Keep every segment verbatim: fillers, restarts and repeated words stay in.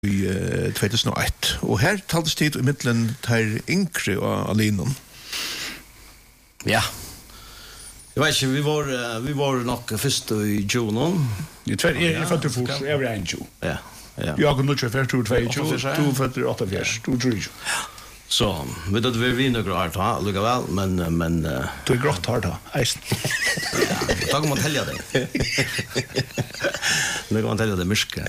i uh, två tusen och ett. Och här talades tid i mittlen till Inkre och Alinon. Ja. Jag vet inte, vi var, vi var nog först i juni. Det är är för att få every angel. Ja. Ja. Jag går nog för två tjugo, två för åtta fjärs, två tre. Så, vi då vi vinner grått ha, lugga väl, men men du är grått har då. Eisen. Ja, tag mot helga dig. Nu går man tälja det myske.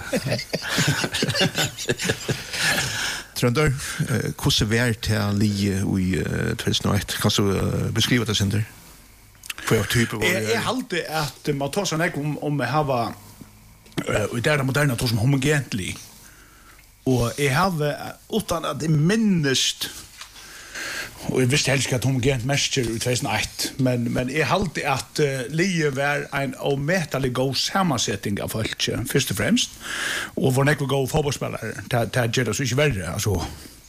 Tröndor, hur ser vi till li i två tusen och ett? Kan du beskriva det sen där? För jag typ var jag håller att man tar sån om om ha och det är moderna tos som homogently. Och jag har utan att det minnest och jag visste helst att homogent mestur i två tusen och ett, men men jag håller att uh, Lie var en omätlig god sammansättning av folk först och främst och var nekva god fotbollsspelare ta ta gera så inte värre alltså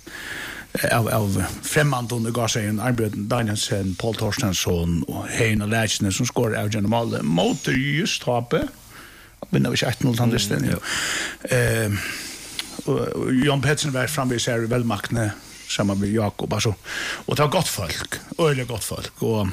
av av främmande under gasen Arbjörn Danielsen, Paul Torstensson och Heino Lächner som skår av general mot just Hape. Men det var ett noll tandest den. Eh och Jan Petsen var framme i ser välmakne samma med Jakob alltså. Och det var gott folk, öle gott folk och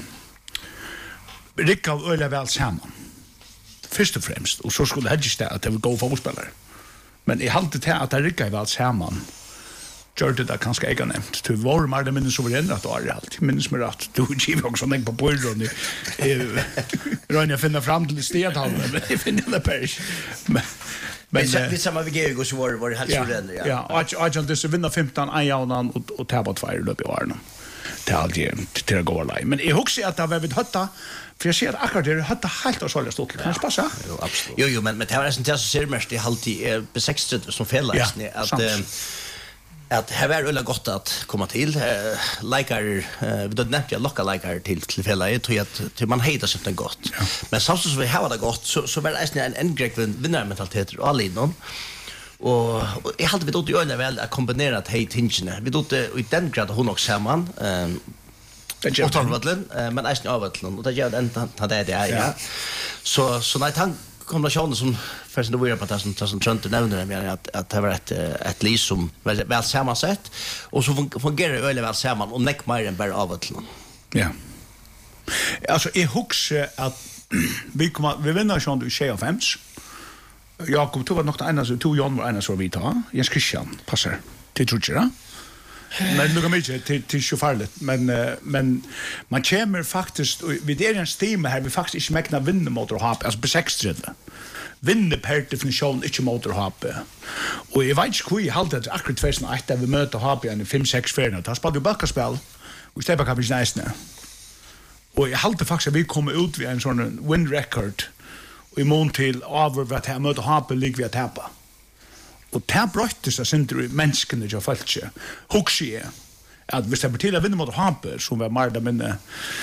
Ricka öle väl samman. Först och främst och så skulle det just att det var gå fotbollsspelare. Men jag hade det att det Ricka väl samman. Gjorde det kanske äga nämnt. Du var mer det minns suverän att det allt. Minns mig att du gick också ner på borden. Rönja finna fram till stedhallen. Men det finner jag pers. Men men vi samma vi går så var var helt suverän ja. Ja, och jag just vinna femton ajanan och och ta bort två löp i åren. Det är alltid till att gå live. Men jag husar att det var vid hatta för jag ser akkurat det hatta helt och så där stort. Kan det passa? Jo, absolut. Jo jo men men det var nästan så ser mest det alltid är på sextio som fellas att att här var det gott att komma till uh, likar uh, vi då nämnde jag locka likar till tillfälle jag tror att till man heter sånt gott ja. Men samtidigt så vi har det gott så så var det en en grek vinnarmentalitet och all innan och, och jag hade vi då göra väl att kombinera att hej tingene vi då i den grad hon också samman um, och talvadlen uh, men är avvadlen och det gör den hade det ja så så när han kombinationen som först då var på att som som Trent nämnde men att att det var ett ett lis som väl, väl sammansatt och så fungerar det väl väl samman och neck mer än bara av att ja alltså jag huxar att vi kommer vi vinner ju du share of ems Jakob tog nog en så två Jan var en så vi tar Jens Christian passar till Trudgera men nu kommer jag till till så farligt men men man kommer faktiskt vid det en stim här vi faktiskt inte mäkna vinna mot att ha alltså på sextio vinner per definition inte mot att ha och jag vet inte hur jag håller det akkurat två tusen och ett där vi möter ha i fem sex färna det spelar ju basketboll och släpper kan vi nästan och jag håller faktiskt att vi kommer ut vid en sån win record och i mån till över vad jag möter ha på lig vi att tappa. Og det brøttes av sinter i menneskene jeg følte ikke. Husker jeg at hvis jeg betyr å vinne mot Hamper, som var mer da minne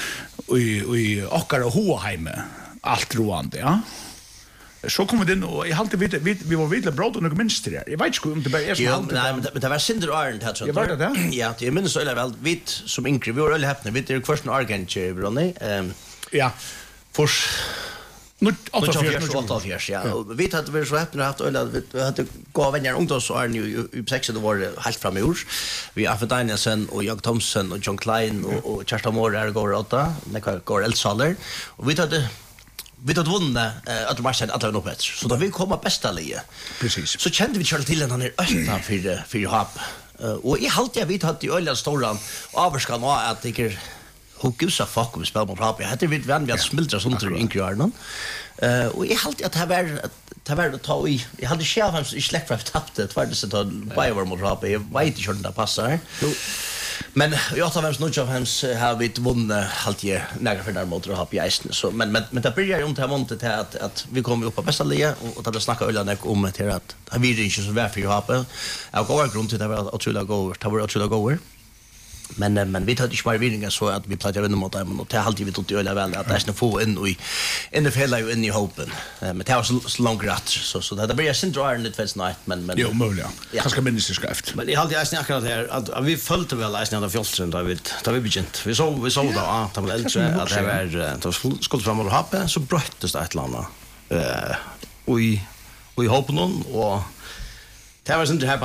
i okkar og Hoheime, alt roende, ja. Så kom vi inn, og jeg halte vidt, vi, vi var videre bråd og noe minst til det. Jeg vet ikke om det bare er som jo, halte nei, men det, men det var sinter og æren til. Jeg var det det? Ja, jeg minnes øyne vel, vi som yngre, vi var øyne heppne, vi er først en argenter, Ronny. Um, ja. Først... Nu åtta fjärs ja. Och vi hade väl så häpna haft öl vi hade gå vänner ungdoms och är nu i sex det var helt fram i år. Vi har för Danielsen och jag Thomson och John Klein och och Kerstin Moore är går åtta. Det går Elsaler och vi hade vi hade vunnit att matchen alla upp ett. Så då vi komma bästa lige. Precis. Så kände vi körde till den här öppna för för hap. Och i halt jag vi hade i öl storan avskan och att det hur gusa fuck om spel mot Happy. Hade vi vem vi smiltra sånt i inkjörnen. Eh och jag halt att det var det var att ta i. Jag hade själv hans i släkt för tappet var det så att Bayer mot Happy. Jag vet inte hur det passar. Men jag tar vems nudge av hans har vi vunnit halt ju några för där mot Happy isen så men men men det börjar ju inte ha montet här att att vi kommer upp på bästa liga och att det snackar ölla om till att han vill inte så varför ju Happy. Jag går grund till det var otroligt gå det var otroligt gå men men vi hade ju bara vinningar så att vi plattade vinna mot dem och det har alltid vi tog öle väl att det är få in och in det hela ju in i hopen men det var så långt rätt så så det blir sin drar lite för snart men men jo möjligt ja kanske minst skrift men jag hade ju snackat här att vi följde väl nästan av fjollen där vi där vi begynte vi så vi så då att det var äldre att det var det skulle fram och hoppa så bröttes det ett landa eh och i och i hopen och Det var sånt här